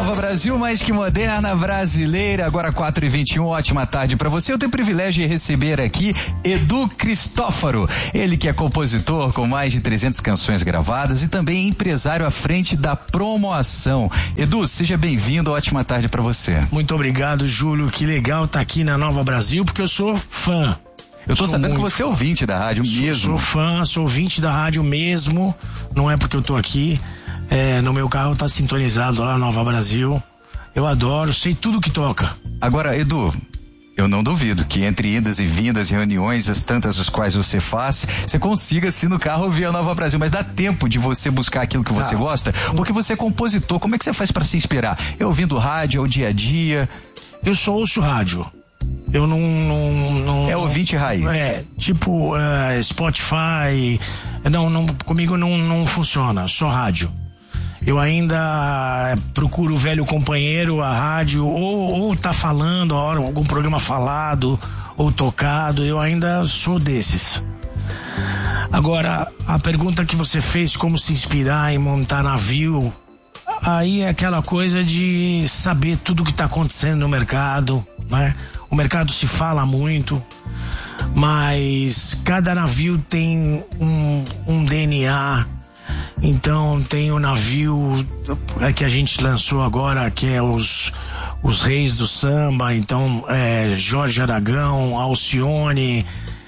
Nova Brasil, mais que moderna, brasileira, agora 4h21, ótima tarde pra você. Eu tenho o privilégio de receber aqui Edu Cristófaro, ele que é compositor com mais de 300 canções gravadas e também empresário à frente da Promoação. Edu, seja bem-vindo, ótima tarde pra você. Muito obrigado, Júlio, que legal estar aqui na Nova Brasil, porque eu sou fã. Eu tô sabendo que você é ouvinte da rádio mesmo. Sou fã, sou ouvinte da rádio mesmo, não é porque eu tô aqui. No meu carro tá sintonizado lá Nova Brasil. Eu adoro, sei tudo que toca. Agora, Edu, eu não duvido que entre idas e vindas, reuniões, as tantas as quais você faz, você consiga assim no carro ouvir a Nova Brasil, mas dá tempo de você buscar aquilo que você gosta? Porque você é compositor, como é que você faz para se inspirar? É ouvindo rádio, é o dia a dia? Eu só ouço rádio. Eu não é ouvinte raiz. Tipo Spotify. Comigo não funciona, só rádio. Eu ainda procuro o velho companheiro, a rádio, ou tá falando, algum programa falado ou tocado, eu ainda sou desses. Agora, a pergunta que você fez, como se inspirar em montar navio, aí é aquela coisa de saber tudo que tá acontecendo no mercado, né? O mercado se fala muito, mas cada navio tem um DNA. Então tem o navio que a gente lançou agora, que é os reis do samba. Então Jorge Aragão, Alcione,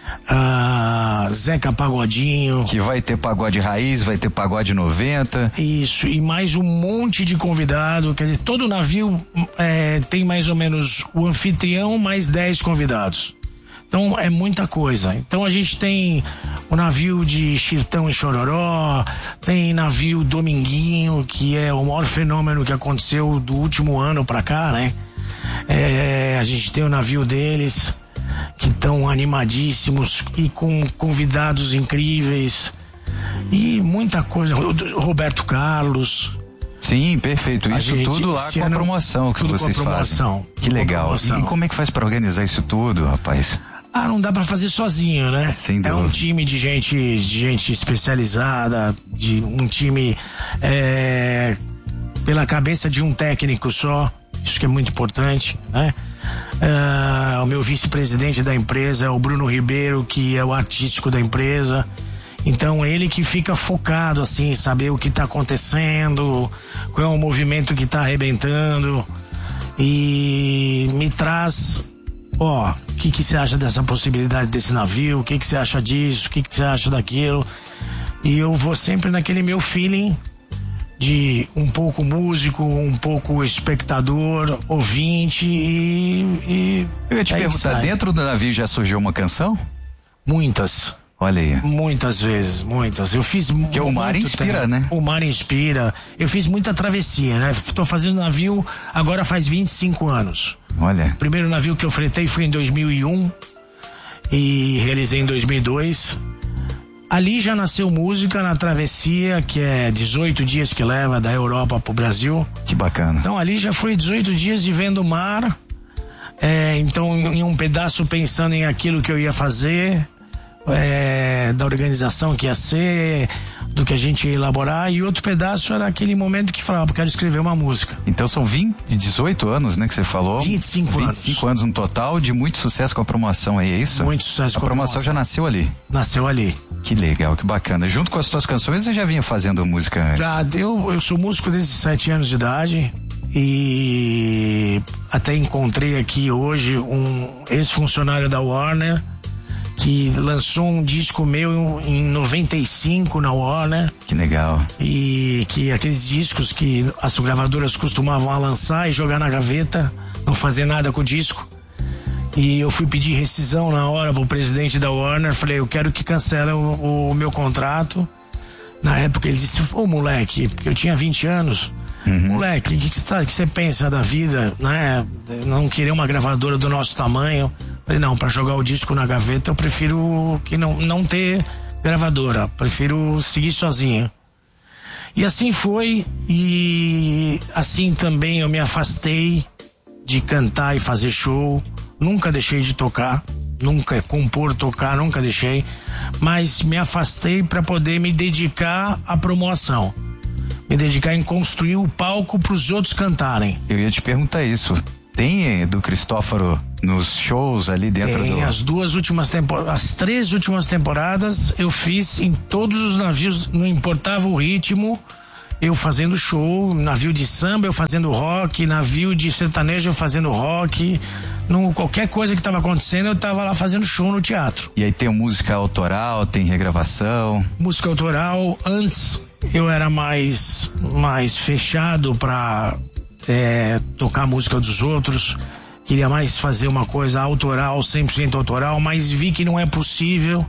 Zeca Pagodinho. Que vai ter pagode raiz, vai ter pagode 90. Isso, e mais um monte de convidado. Quer dizer, todo navio tem mais ou menos o anfitrião mais 10 convidados. Então é muita coisa. Então a gente tem o navio de Chirtão e Chororó, tem navio Dominguinho, que é o maior fenômeno que aconteceu do último ano pra cá, né? A gente tem o navio deles, que estão animadíssimos e com convidados incríveis e muita coisa. O Roberto Carlos. Sim, perfeito. Isso tudo lá com a promoção que vocês fazem. Que legal. E como é que faz pra organizar isso tudo, rapaz? Não dá pra fazer sozinho, né? Sem dúvida. É um time de gente especializada, de um time pela cabeça de um técnico só. Isso que é muito importante, né? O meu vice-presidente da empresa é o Bruno Ribeiro, que é o artístico da empresa. Então ele que fica focado, assim, saber o que tá acontecendo, qual é o movimento que tá arrebentando, e me traz, o que você acha dessa possibilidade desse navio, o que você acha disso, o que você acha daquilo, e eu vou sempre naquele meu feeling de um pouco músico, um pouco espectador, ouvinte e eu ia te perguntar, dentro do navio já surgiu uma canção? Muitas. Olha aí. Muitas vezes, muitas. Eu fiz porque o mar inspira, né? O mar inspira. Eu fiz muita travessia, né? Tô fazendo navio agora faz 25 anos. Olha. O primeiro navio que eu fretei foi em 2001 e realizei em 2002. Ali já nasceu música na travessia, que é 18 dias que leva da Europa pro Brasil. Que bacana. Então ali já foi 18 dias de vendo o mar. Então em um pedaço pensando em aquilo que eu ia fazer, da organização que ia ser, do que a gente ia elaborar, e outro pedaço era aquele momento que falava, quero escrever uma música. Então são 18 anos, né, que você falou? 25 anos. 25 anos no total, de muito sucesso com a promoção aí, é isso? Muito sucesso com a promoção. A promoção já nasceu ali? Nasceu ali. Que legal, que bacana. Junto com as suas canções, você já vinha fazendo música antes? Já, eu sou músico desde 7 anos de idade, e até encontrei aqui hoje um ex-funcionário da Warner, que lançou um disco meu em 95 na Warner. Que legal. E que aqueles discos que as gravadoras costumavam lançar e jogar na gaveta, não fazer nada com o disco. E eu fui pedir rescisão na hora pro presidente da Warner, falei, eu quero que cancele o meu contrato. Na época ele disse, moleque, porque eu tinha 20 anos, moleque, o que você pensa da vida, né? Não querer uma gravadora do nosso tamanho. Falei, não, pra jogar o disco na gaveta eu prefiro que não ter gravadora, prefiro seguir sozinho. E assim foi, e assim também eu me afastei de cantar e fazer show, nunca deixei de tocar, nunca compor, tocar, nunca deixei, mas me afastei para poder me dedicar à promoção. me dedicar em construir o palco para os outros cantarem. Eu ia te perguntar isso. Tem Edu Cristófaro nos shows ali dentro do... As 3 últimas temporadas eu fiz em todos os navios, não importava o ritmo, eu fazendo show, navio de samba eu fazendo rock, navio de sertanejo eu fazendo rock, qualquer coisa que estava acontecendo eu estava lá fazendo show no teatro. E aí tem música autoral, tem regravação? Música autoral, antes eu era mais fechado para tocar a música dos outros, queria mais fazer uma coisa autoral, 100% autoral, mas vi que não é possível.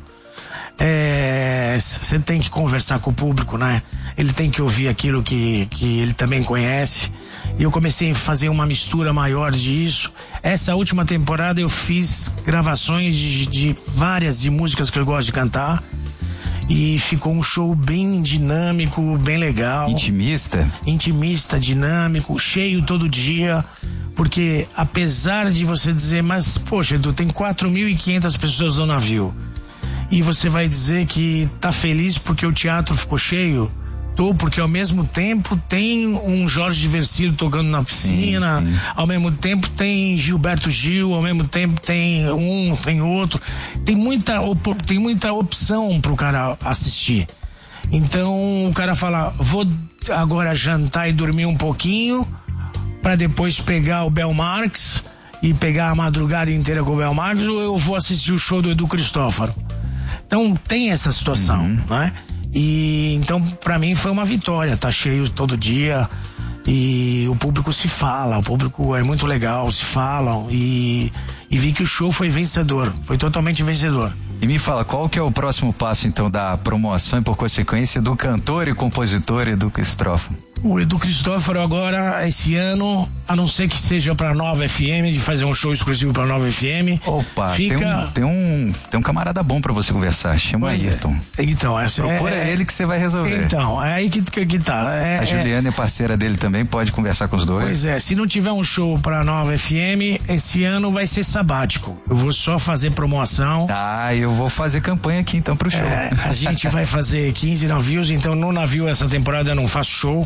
Você tem que conversar com o público, né? Ele tem que ouvir aquilo que ele também conhece. E eu comecei a fazer uma mistura maior disso. Essa última temporada eu fiz gravações de várias de músicas que eu gosto de cantar. E ficou um show bem dinâmico, bem legal. Intimista, dinâmico, cheio todo dia. Porque apesar de você dizer, mas poxa, Edu, tem 4.500 pessoas no navio. E você vai dizer que tá feliz porque o teatro ficou cheio? Tô, porque ao mesmo tempo tem um Jorge Versilo tocando na piscina, sim. Ao mesmo tempo tem Gilberto Gil, ao mesmo tempo tem tem outro. Tem muita opção pro cara assistir. Então o cara fala, vou agora jantar e dormir um pouquinho, para depois pegar o Bel Marx e pegar a madrugada inteira com o Bel Marx, ou eu vou assistir o show do Edu Cristófaro. Então tem essa situação, né? E então pra mim foi uma vitória, tá cheio todo dia e o público se fala, o público é muito legal, se falam e vi que o show foi vencedor, foi totalmente vencedor. E me fala, qual que é o próximo passo então da promoção e por consequência do cantor e compositor Edu Cristófaro? O Edu Cristófaro agora, esse ano, a não ser que seja pra Nova FM, de fazer um show exclusivo pra Nova FM. Opa, tem um camarada bom pra você conversar, chama Ayrton. Então, procura ele que você vai resolver. Então, é aí que tá. A Juliana é parceira dele também, pode conversar com os dois. Pois é, se não tiver um show pra Nova FM, esse ano vai ser sabático. Eu vou só fazer promoção. Eu vou fazer campanha aqui então pro show. A gente vai fazer 15 navios, então no navio essa temporada eu não faço show.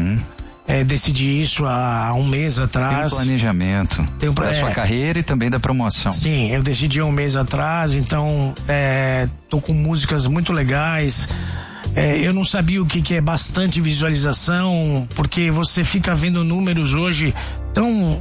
Decidi isso há um mês atrás. Tem um planejamento da sua carreira e também da promoção. Sim, eu decidi há um mês atrás, então tô com músicas muito legais. Eu não sabia o que é bastante visualização, porque você fica vendo números hoje tão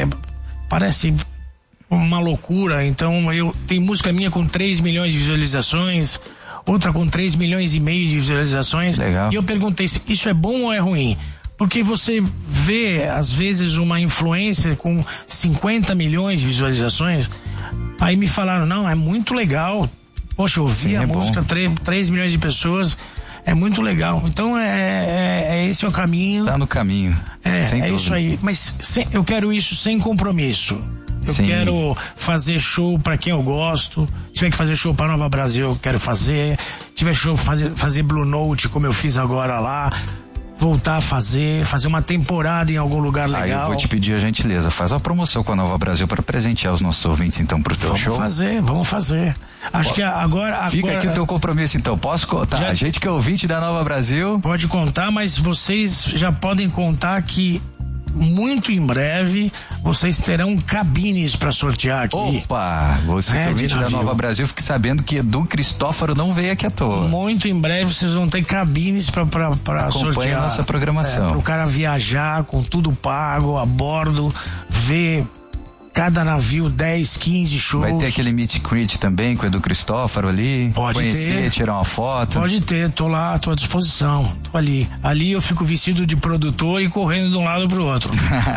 parece uma loucura. Então tem música minha com 3 milhões de visualizações, outra com 3 milhões e meio de visualizações. Legal. E eu perguntei se isso é bom ou é ruim. Porque você vê, às vezes, uma influencer com 50 milhões de visualizações, aí me falaram, não, é muito legal. Poxa, eu ouvi a música, 3 milhões de pessoas, é muito legal. Então, esse é o caminho. Tá no caminho. É isso aí. Mas eu quero isso sem compromisso. Eu quero fazer show pra quem eu gosto. Se tiver que fazer show pra Nova Brasil, eu quero fazer. Se tiver show fazer Blue Note, como eu fiz agora lá. Voltar a fazer uma temporada em algum lugar legal. Eu vou te pedir a gentileza, faz uma promoção com a Nova Brasil para presentear os nossos ouvintes então pro teu show. Vamos fazer. Acho que agora... Fica aqui o teu compromisso então, posso contar? A gente que é ouvinte da Nova Brasil... Pode contar, mas vocês já podem contar que muito em breve vocês terão cabines para sortear aqui. Opa, você que é ouvinte da Nova Brasil, fique sabendo que Edu Cristófaro não veio aqui à toa. Muito em breve vocês vão ter cabines para sortear. Acompanhe a nossa programação. Para o cara viajar com tudo pago, a bordo, ver cada navio 10, 15 shows. Vai ter aquele meet and greet também com o Edu Cristófaro ali? Pode conhecer, ter. Tirar uma foto? Pode ter, tô lá, tô à disposição. Tô ali. Ali eu fico vestido de produtor e correndo de um lado pro outro.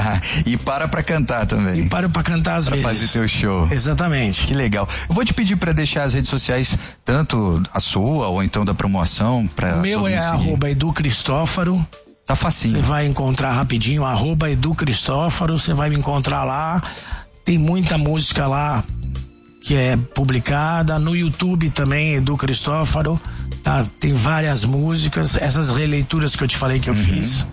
E para pra cantar também. E para pra cantar às vezes. Pra fazer teu show. Exatamente. Que legal. Eu vou te pedir pra deixar as redes sociais, tanto a sua ou então da promoção. O meu é @Edu Cristófaro. Tá facinho. Você vai encontrar rapidinho, @Edu Cristófaro, você vai me encontrar lá. Tem muita música lá que é publicada. No YouTube também, Edu Cristófaro. Tá? Tem várias músicas, essas releituras que eu te falei que eu fiz.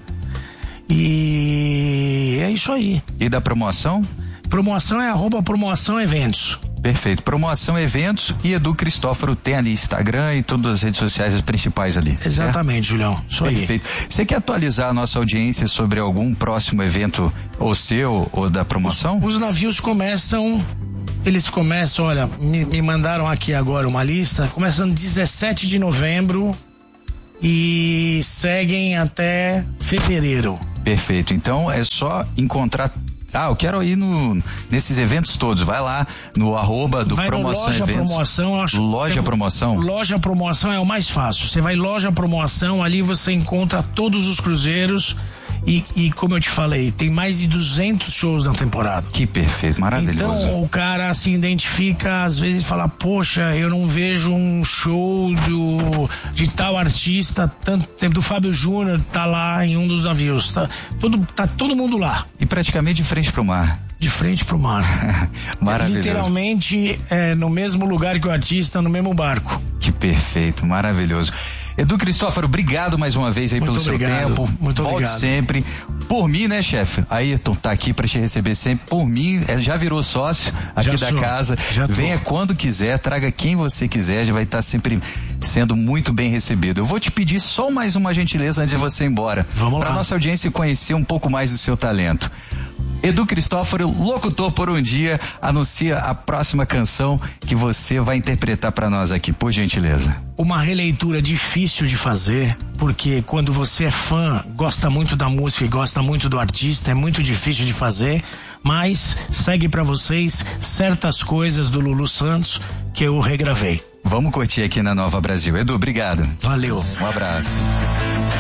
E é isso aí. E da promoção? Promoção é @promoção eventos. Perfeito. Promoção Eventos e Edu Cristófaro tem ali Instagram e todas as redes sociais as principais ali. Exatamente, Julião. Isso aí. Perfeito. Você quer atualizar a nossa audiência sobre algum próximo evento ou seu ou da promoção? Os navios começam, olha, me mandaram aqui agora uma lista, começam 17 de novembro e seguem até fevereiro. Perfeito. Então é só encontrar. Eu quero ir nesses eventos todos. Vai lá no @ do vai Promoção Loja Eventos. Promoção, eu acho. Loja Promoção? Loja Promoção é o mais fácil. Você vai Loja Promoção, ali você encontra todos os cruzeiros e como eu te falei, tem mais de 200 shows na temporada. Que perfeito, maravilhoso. Então o cara se identifica, às vezes fala, poxa, eu não vejo um show de tal artista, tanto tempo do Fábio Júnior, tá lá em um dos navios, tá todo mundo lá. E praticamente de frente pro mar. De frente pro mar. Maravilhoso. Literalmente no mesmo lugar que o artista, no mesmo barco. Que perfeito, maravilhoso. Edu Cristófaro, obrigado mais uma vez aí pelo seu tempo. Muito Volte obrigado. sempre. Por mim, né, chefe? Ayrton tá aqui pra te receber sempre. Por mim, já virou sócio aqui da casa. Venha quando quiser, traga quem você quiser, já vai estar sempre sendo muito bem recebido. Eu vou te pedir só mais uma gentileza antes de você ir embora. Vamos lá. Pra nossa audiência conhecer um pouco mais do seu talento. Edu Cristófaro, locutor por um dia, anuncia a próxima canção que você vai interpretar para nós aqui, por gentileza. Uma releitura difícil de fazer, porque quando você é fã, gosta muito da música e gosta muito do artista, é muito difícil de fazer, mas segue para vocês Certas Coisas do Lulu Santos, que eu regravei. Vamos curtir aqui na Nova Brasil. Edu, obrigado. Valeu. Um abraço.